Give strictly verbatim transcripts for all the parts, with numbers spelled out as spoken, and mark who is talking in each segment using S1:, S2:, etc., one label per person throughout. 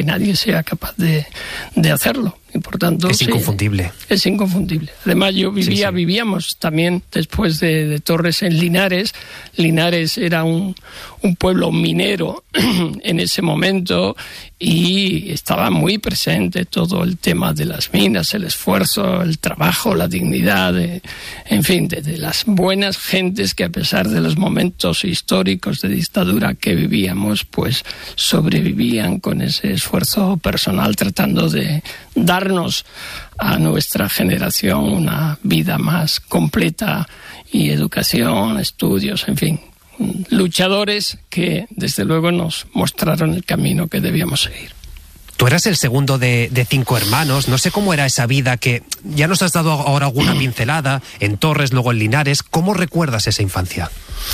S1: nadie sea capaz de, de hacerlo. Y por tanto,
S2: es inconfundible.
S1: Sí, es inconfundible. Además, yo vivía, sí, sí. vivíamos también después de, de Torres en Linares. Linares era un, un pueblo minero en ese momento y estaba muy presente todo el tema de las minas, el esfuerzo, el trabajo, la dignidad, de, en fin, de, de las buenas gentes que a pesar de los momentos históricos de dictadura que vivíamos, pues sobrevivían con ese esfuerzo personal tratando de darnos a nuestra generación una vida más completa y educación, estudios, en fin, luchadores que desde luego nos mostraron el camino que debíamos seguir.
S2: Tú eras el segundo de, de cinco hermanos, no sé cómo era esa vida que ya nos has dado ahora alguna pincelada, en Torres, luego en Linares. ¿Cómo recuerdas esa infancia?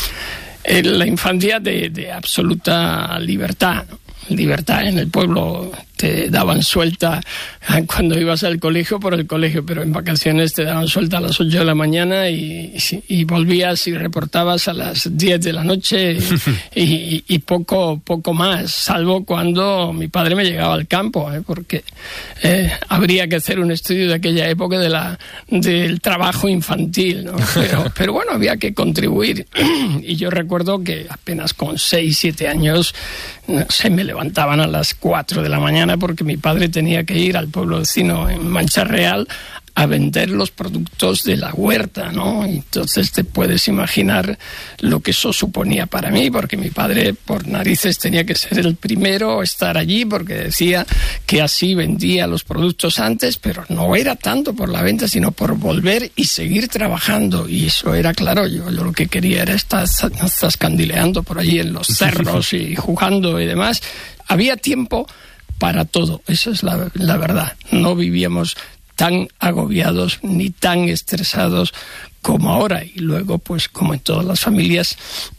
S1: Eh, la infancia de, de absoluta libertad, ¿no? Libertad en el pueblo. Te daban suelta cuando ibas al colegio por el colegio, pero en vacaciones te daban suelta a las ocho de la mañana y, y volvías y reportabas a las diez de la noche y, y, y poco, poco más, salvo cuando mi padre me llegaba al campo, ¿eh? porque eh, habría que hacer un estudio de aquella época de la, del trabajo infantil, ¿no? Pero, pero bueno, había que contribuir. Y yo recuerdo que apenas con seis, siete años, no sé, me levantaban a las cuatro de la mañana porque mi padre tenía que ir al pueblo vecino en Mancha Real a vender los productos de la huerta, ¿no? Entonces te puedes imaginar lo que eso suponía para mí, porque mi padre por narices tenía que ser el primero a estar allí, porque decía que así vendía los productos antes, pero no era tanto por la venta, sino por volver y seguir trabajando. Y eso era claro, yo, yo lo que quería era estar zascandileando por allí en los cerros y jugando y demás. Había tiempo para todo, esa es la, la verdad. No vivíamos tan agobiados ni tan estresados como ahora. Y luego, pues como en todas las familias,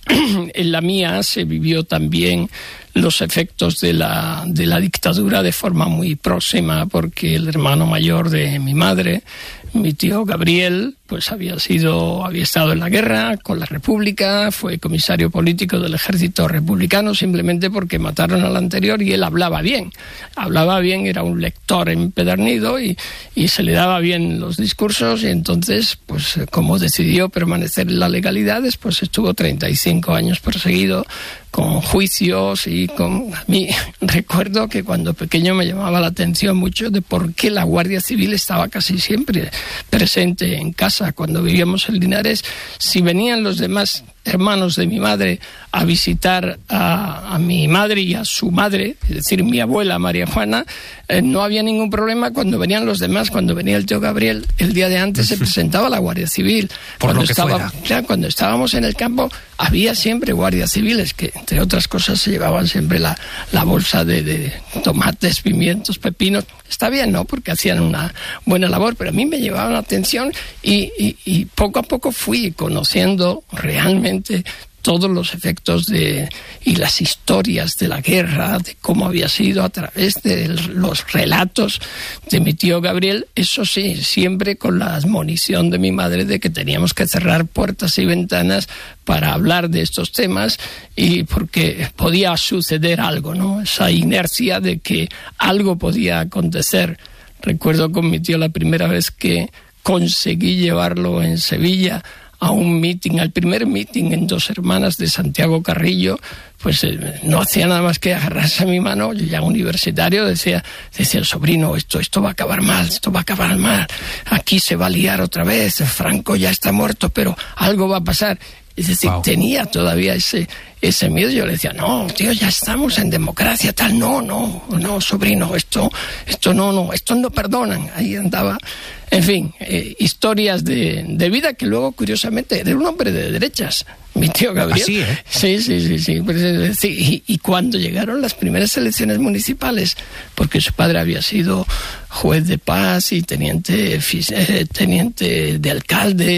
S1: en la mía se vivió también los efectos de la, de la dictadura de forma muy próxima, porque el hermano mayor de mi madre, mi tío Gabriel, pues había sido, había estado en la guerra con la República, fue comisario político del ejército republicano simplemente porque mataron al anterior y él hablaba bien. Hablaba bien, era un lector empedernido y, y se le daba bien los discursos y entonces, pues como decidió permanecer en la legalidad, pues estuvo treinta y cinco años perseguido con juicios y con... A mí recuerdo que cuando pequeño me llamaba la atención mucho de por qué la Guardia Civil estaba casi siempre presente en casa cuando vivíamos en Linares. Si venían los demás hermanos de mi madre a visitar a, a mi madre y a su madre, es decir, mi abuela María Juana, eh, no había ningún problema cuando venían los demás. Cuando venía el tío Gabriel, el día de antes se presentaba la Guardia Civil.
S2: Por
S1: cuando
S2: lo que
S1: estaba,
S2: fuera.
S1: ya, cuando estábamos en el campo había siempre guardias civiles que, entre otras cosas, se llevaban siempre la, la bolsa de, de tomates, pimientos, pepinos. Está bien, ¿no? Porque hacían una buena labor, pero a mí me llamaban la atención y, y, y poco a poco fui conociendo realmente todos los efectos de y las historias de la guerra, de cómo había sido a través de los relatos de mi tío Gabriel. Eso sí, siempre con la admonición de mi madre de que teníamos que cerrar puertas y ventanas para hablar de estos temas y porque podía suceder algo, ¿no? Esa inercia de que algo podía acontecer. Recuerdo con mi tío la primera vez que conseguí llevarlo en Sevilla a un meeting, al primer meeting en Dos Hermanas de Santiago Carrillo, pues eh, no hacía nada más que agarrarse a mi mano. Yo ya universitario decía, decía el sobrino, esto, esto va a acabar mal, esto va a acabar mal, aquí se va a liar otra vez, Franco ya está muerto, pero algo va a pasar. Es decir, wow. Tenía todavía ese, ese miedo. Yo le decía, no, tío, ya estamos en democracia, tal, no, no, no, sobrino, esto, esto no, no, esto no perdonan. Ahí andaba, en fin, eh, historias de, de vida que luego, curiosamente, era un hombre de derechas, mi tío Gabriel.
S2: Así, ¿eh?
S1: Sí, sí, sí, sí. Pues, sí. Y, y cuando llegaron las primeras elecciones municipales, porque su padre había sido juez de paz y teniente, eh, teniente de alcalde,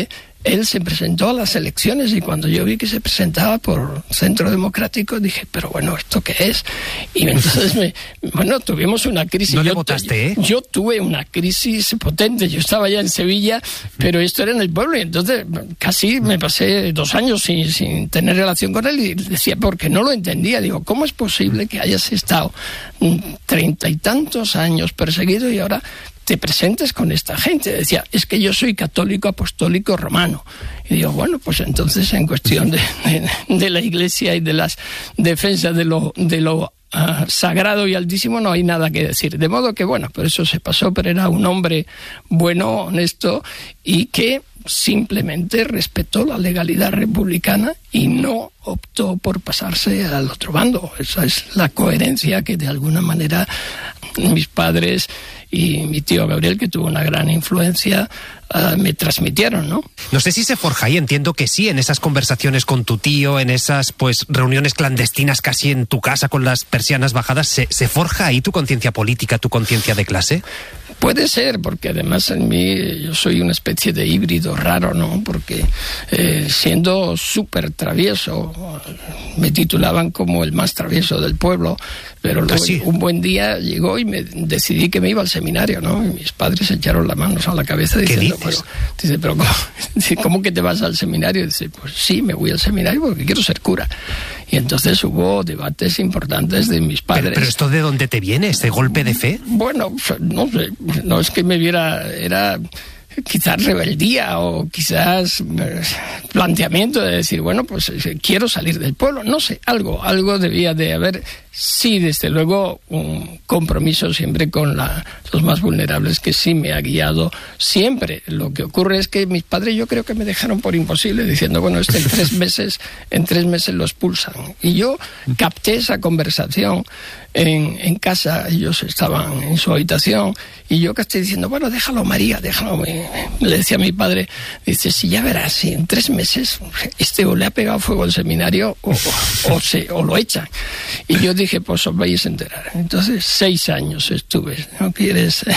S1: él se presentó a las elecciones y cuando yo vi que se presentaba por Centro Democrático dije, pero bueno, ¿esto qué es? Y entonces, me, bueno, tuvimos una crisis.
S2: ¿No le
S1: yo,
S2: votaste, eh?
S1: Yo tuve una crisis potente, yo estaba ya en Sevilla, pero esto era en el pueblo y entonces casi me pasé dos años sin, sin tener relación con él y decía, porque no lo entendía, digo, ¿cómo es posible que hayas estado treinta y tantos años perseguido y ahora te presentes con esta gente? Decía, es que yo soy católico apostólico romano. Y digo, bueno, pues entonces en cuestión de, de, de la Iglesia y de las defensas de lo, de lo uh, sagrado y altísimo no hay nada que decir. De modo que, bueno, por eso se pasó, pero era un hombre bueno, honesto y que simplemente respetó la legalidad republicana y no optó por pasarse al otro bando. Esa es la coherencia que de alguna manera mis padres y mi tío Gabriel, que tuvo una gran influencia, uh, me transmitieron, ¿no?
S2: No sé si se forja ahí, entiendo que sí, en esas conversaciones con tu tío, en esas pues reuniones clandestinas casi en tu casa con las persianas bajadas, ¿se, se forja ahí tu conciencia política, tu conciencia de clase?
S1: Puede ser, porque además en mí yo soy una especie de híbrido raro, ¿no? Porque eh, siendo súper travieso, me titulaban como el más travieso del pueblo, pero luego
S2: ¿Ah, sí?
S1: un buen día llegó y me decidí que me iba al seminario, ¿no? Y mis padres se echaron las manos a la cabeza diciendo,
S2: ¿Qué dices?
S1: pero, dice, pero ¿cómo, dice, ¿cómo que te vas al seminario? Y dice, pues sí, me voy al seminario porque quiero ser cura. Y entonces hubo debates importantes de mis padres.
S2: ¿Pero, pero esto de dónde te viene, este golpe de fe?
S1: Bueno, no sé, no es que me viera, era quizás rebeldía o quizás eh, planteamiento de decir, bueno, pues eh, quiero salir del pueblo, no sé, algo, algo debía de haber. Sí, desde luego, un compromiso siempre con la, los más vulnerables que sí me ha guiado siempre. Lo que ocurre es que mis padres yo creo que me dejaron por imposible diciendo, bueno, este en tres meses, en tres meses lo expulsan. Y yo capté esa conversación en, en casa, ellos estaban en su habitación y yo capté diciendo, bueno, déjalo María, déjalo. Me, le decía a mi padre, dice, si ya verás, si en tres meses este o le ha pegado fuego al seminario o, o, o, se, o lo echan. Y yo dije, pues os vais a enterar. Entonces, seis años estuve. ¿No quieres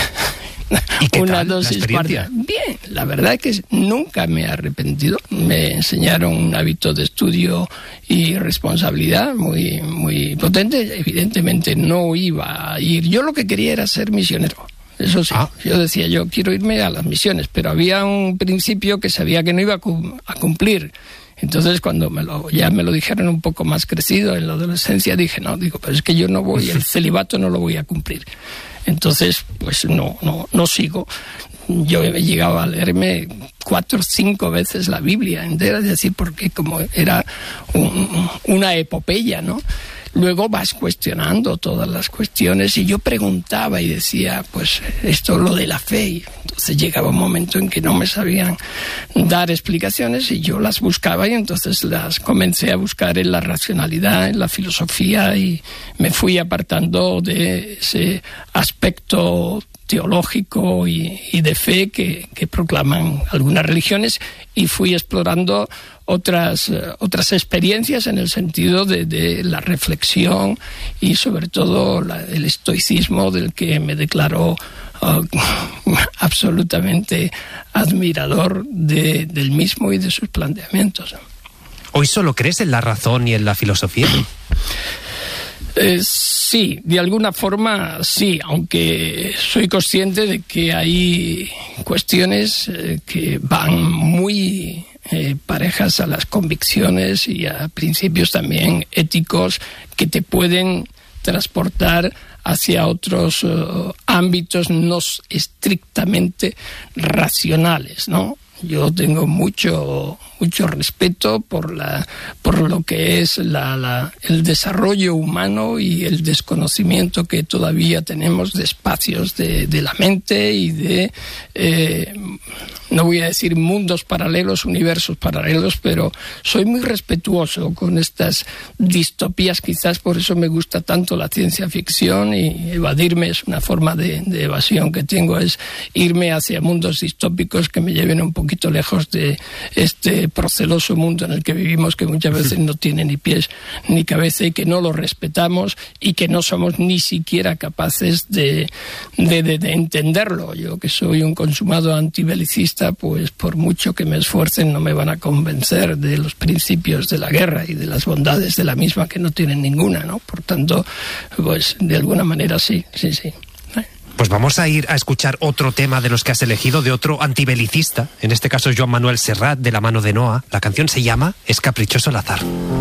S1: una dosis cuarta? Bien, la verdad es que nunca me he arrepentido. Me enseñaron un hábito de estudio y responsabilidad muy, muy potente. Evidentemente no iba a ir. Yo lo que quería era ser misionero. Eso sí, ah. Yo decía, yo quiero irme a las misiones, pero había un principio que sabía que no iba a cumplir. Entonces, cuando me lo, ya me lo dijeron un poco más crecido en la adolescencia, dije, no, digo, pero es que yo no voy, el celibato no lo voy a cumplir. Entonces, pues no, no, no sigo. Yo he llegado a leerme cuatro o cinco veces la Biblia entera, es decir, porque como era un, una epopeya, ¿no? Luego vas cuestionando todas las cuestiones y yo preguntaba y decía, pues esto es lo de la fe. Y entonces llegaba un momento en que no me sabían dar explicaciones y yo las buscaba y entonces las comencé a buscar en la racionalidad, en la filosofía y me fui apartando de ese aspecto teológico y, y de fe que, que proclaman algunas religiones y fui explorando otras, uh, otras experiencias en el sentido de, de la reflexión y sobre todo la, el estoicismo del que me declaró uh, absolutamente admirador de, del mismo y de sus planteamientos.
S2: ¿Hoy solo crees en la razón y en la filosofía?
S1: Eh, sí, de alguna forma sí, aunque soy consciente de que hay cuestiones eh, que van muy eh, parejas a las convicciones y a principios también éticos que te pueden transportar hacia otros uh, ámbitos no estrictamente racionales, ¿no? Yo tengo mucho mucho respeto por la por lo que es la, la el desarrollo humano y el desconocimiento que todavía tenemos de espacios de, de la mente y de eh, no voy a decir mundos paralelos, universos paralelos, pero soy muy respetuoso con estas distopías, quizás por eso me gusta tanto la ciencia ficción y evadirme es una forma de, de evasión que tengo, es irme hacia mundos distópicos que me lleven un poco poquito lejos de este proceloso mundo en el que vivimos, que muchas veces no tiene ni pies ni cabeza y que no lo respetamos y que no somos ni siquiera capaces de, de, de, de entenderlo. Yo, que soy un consumado antibelicista, pues por mucho que me esfuercen no me van a convencer de los principios de la guerra y de las bondades de la misma, que no tienen ninguna, ¿no? Por tanto, pues de alguna manera sí, sí, sí.
S2: Pues vamos a ir a escuchar otro tema de los que has elegido, de otro antibelicista, en este caso Joan Manuel Serrat, de la mano de Noa. La canción se llama Es caprichoso el azar.